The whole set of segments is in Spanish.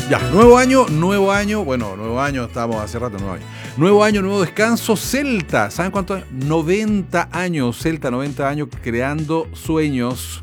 Ya, bueno, nuevo año, estábamos hace rato, nuevo año, nuevo descanso, Celta, ¿saben cuánto? 90 años, Celta, 90 años creando sueños.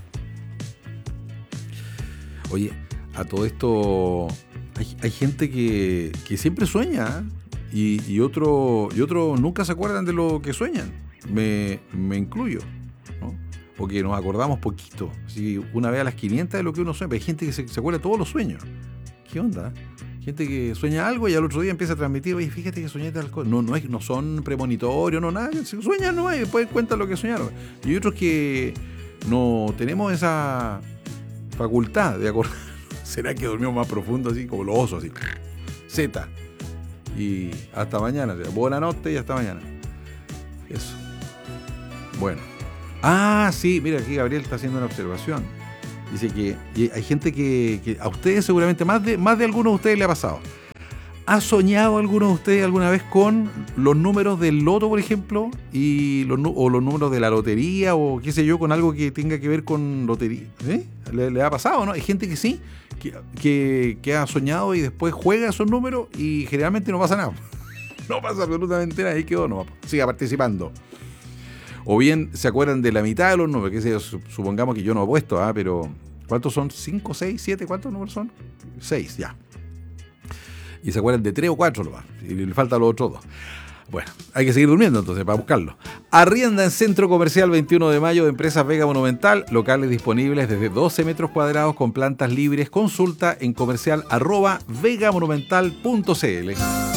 Oye, a todo esto, hay gente que siempre sueña, ¿eh? y otro nunca se acuerdan de lo que sueñan, me incluyo, ¿no? Porque nos acordamos poquito, así, una vez a las 500 de lo que uno sueña, pero hay gente que se acuerda de todos los sueños. ¿Qué onda? Gente que sueña algo y al otro día empieza a transmitir, oye, fíjate que soñé tal cosa. No son premonitorios, no nada, sueñan nomás y después cuentan lo que soñaron. Y hay otros que no tenemos esa facultad de acordar. ¿Será que dormimos más profundo así, como los osos, así? Z. Y hasta mañana. Buena noche y hasta mañana. Eso. Bueno. Ah, sí, mira, aquí Gabriel está haciendo una observación. Dice que hay gente que a ustedes seguramente, más de algunos de ustedes le ha pasado. ¿Ha soñado alguno de ustedes alguna vez con los números del loto, por ejemplo? O los números de la lotería, o qué sé yo, con algo que tenga que ver con lotería. ¿Eh? ¿Le ha pasado, no? Hay gente que sí, que ha soñado y después juega esos números y generalmente no pasa nada. No pasa absolutamente nada, ahí quedó, no siga participando. O bien se acuerdan de la mitad de los números, que sé, supongamos que yo no he puesto, pero ¿cuántos son? ¿5, 6, 7? ¿Cuántos números son? 6, ya. Y se acuerdan de 3 o 4 nomás, y le faltan los otros 2. Bueno, hay que seguir durmiendo entonces para buscarlo. Arrienda en Centro Comercial 21 de Mayo de Empresas Vega Monumental, locales disponibles desde 12 metros cuadrados con plantas libres. Consulta en comercial@vegamonumental.cl.